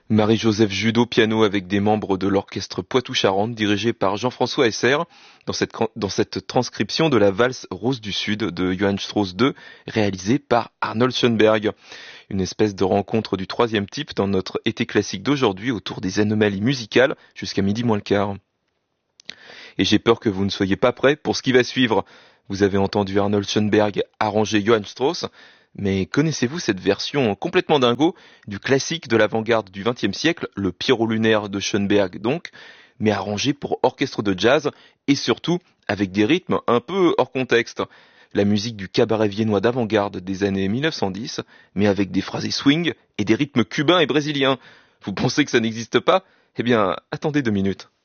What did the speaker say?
Marie-Joseph Judeau piano avec des membres de l'orchestre Poitou-Charentes dirigé par Jean-François Esser dans cette transcription de la valse Rose du Sud de Johann Strauss II réalisée par Arnold Schoenberg. Une espèce de rencontre du troisième type dans notre été classique d'aujourd'hui autour des anomalies musicales jusqu'à midi moins le quart. Et j'ai peur que vous ne soyez pas prêts pour ce qui va suivre. Vous avez entendu Arnold Schoenberg arranger Johann Strauss, mais connaissez-vous cette version complètement dingo du classique de l'avant-garde du XXe siècle, le Pierrot lunaire de Schoenberg donc, mais arrangé pour orchestre de jazz et surtout avec des rythmes un peu hors contexte. La musique du cabaret viennois d'avant-garde des années 1910, mais avec des phrasés swing et des rythmes cubains et brésiliens. Vous pensez que ça n'existe pas? Eh bien, attendez 2 minutes.